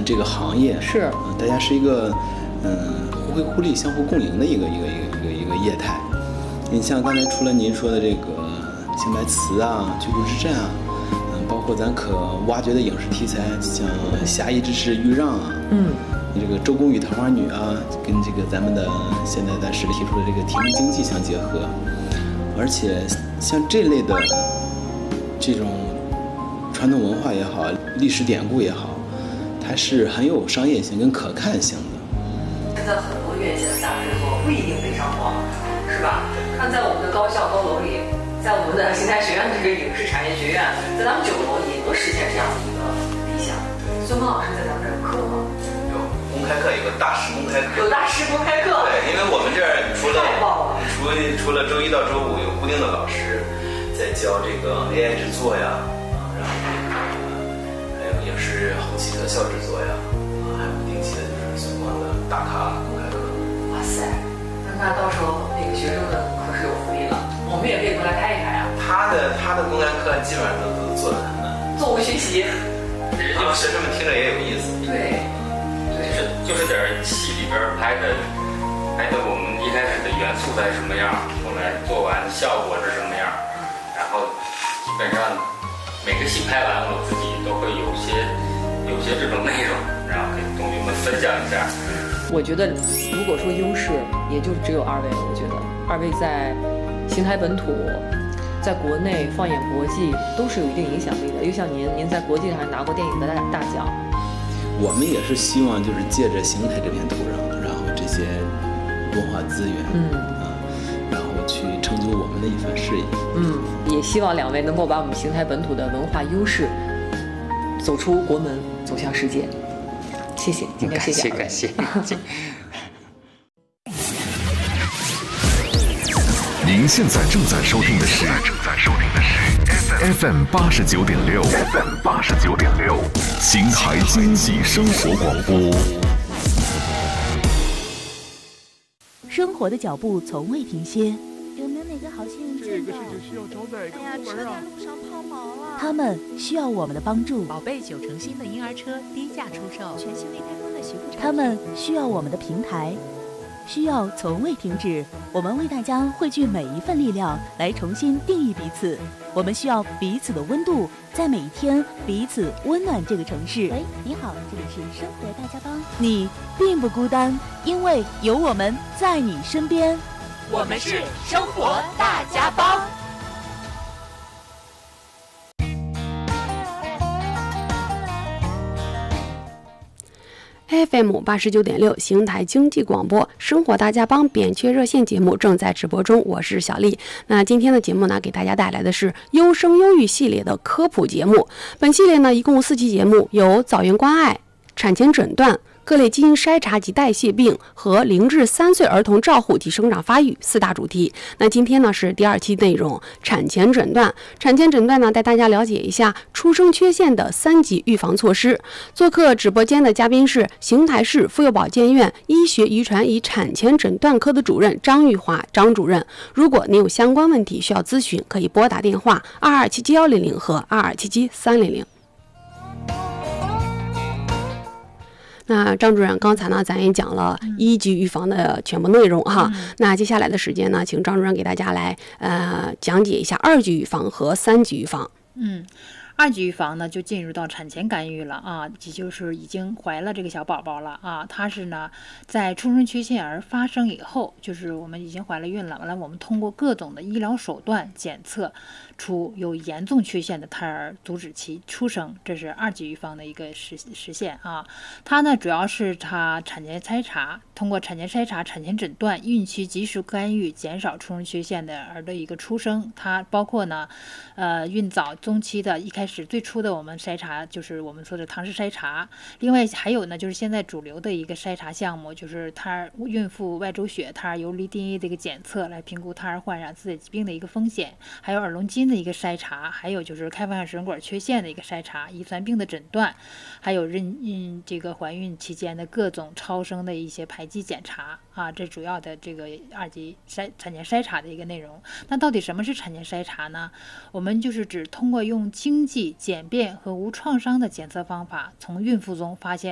这个行业， 是， 大家是一个互惠互利、相互共赢的一个业态。你像刚才除了您说的这个青白瓷啊、居住之镇啊，包括咱可挖掘的影视题材，像侠义之士豫让啊，这个周公与桃花女啊，跟这个咱们的现在暂时提出的这个提名经济相结合，而且像这类的这种传统文化也好，历史典故也好，它是很有商业性跟可看性的。 现在很多院线的大制作不一定非常好，是吧？看在我们的高校高楼里，在我们的邢台学院的这个影视产业学院，在咱们9楼也能实现这样的一个理想。孙峰老师在咱们这儿课吗？ 有公开课，有个大师公开课。 有大师公开课。 对，因为我们这儿除了周一到周五有固定的老师在教这个 AI 制作呀，然后还有影视后期特效制作呀，还有不定期的就是孙光的大咖公开课。 哇塞，那到时候那个学生们可是有福利了，我们也可以过来开一开啊。 他的公开课基本上都做得很难， 作为学习， 让学生们听着也有意思。 对， 就是点戏里边拍的我们一开始的元素在什么样，后来做完效果是什么样，然后基本上每个戏拍完，我自己都会有些这种内容，然后跟同学们分享一下。 我觉得如果说优势，也就只有2位了。我觉得2位在邢台本土，在国内放眼国际都是有一定影响力的。又像您在国际上还拿过电影的大奖。 我们也是希望就是借着邢台这片土壤，然后这些文化资源，然后去成就我们的一番事业。 也希望2位能够把我们邢台本土的文化优势走出国门，走向世界。谢谢，今天谢谢。 感谢。 您现在正在收听的是 FM 89.6， 邢台经济生活广播。 生活的脚步从未停歇。 有没有哪个好心人见到？ 这个事情需要找哪个部门啊？ 路上抛锚了。 他们需要我们的帮助。 宝贝9成新的婴儿车低价出售， 全新未开封的徐福。 他们需要我们的平台，需要从未停止。我们为大家汇聚每一份力量，来重新定义彼此。我们需要彼此的温度，在每一天彼此温暖这个城市。 喂，你好，这里是生活大家帮。 你并不孤单，因为有我们在你身边。 我们是生活大家帮。 FM 89.6邢台经济广播生活大家帮扁鹊热线节目正在直播中，我是小丽。那今天的节目呢，给大家带来的是优生优育系列的科普节目。本系列呢，一共4期节目，有早孕关爱、产前诊断、各类基因筛查及代谢病和0至3岁儿童照护及生长发育4大主题。那今天呢是第2期内容，产前诊断。产前诊断呢，带大家了解一下出生缺陷的3级预防措施。做客直播间的嘉宾是邢台市妇幼保健院医学遗传与产前诊断科的主任张玉华张主任。如果您有相关问题需要咨询，可以拨打电话2277-100和2277-300。那张主任，刚才呢咱也讲了1级预防的全部内容哈。那接下来的时间呢，请张主任给大家来讲解一下2级预防和3级预防。 2级预防呢，就进入到产前干预了啊，也就是已经怀了这个小宝宝了啊。它是呢，在出生缺陷儿发生以后，就是我们已经怀了孕了，完了我们通过各种的医疗手段检测出有严重缺陷的胎儿，阻止其出生，这是2级预防的一个实现啊。它呢，主要是它产前筛查，通过产前筛查、产前诊断、孕期及时干预，减少出生缺陷的儿的一个出生。它包括呢，孕早、中期的一开始最初的我们筛查就是我们说的唐氏筛查，另外还有呢，就是现在主流的一个筛查项目，就是胎儿孕妇外周血、胎儿游离 DNA 的一个检测，来评估胎儿患染自体疾病的一个风险，还有耳聋基因的一个筛查，还有就是开放性食管缺陷的一个筛查，遗传病的诊断，还有这个怀孕期间的各种超声的一些排畸检查啊，这主要的这个2级产前筛查的一个内容。那到底什么是产前筛查呢？我们就是指通过用经济、简便和无创伤的检测方法，从孕妇中发现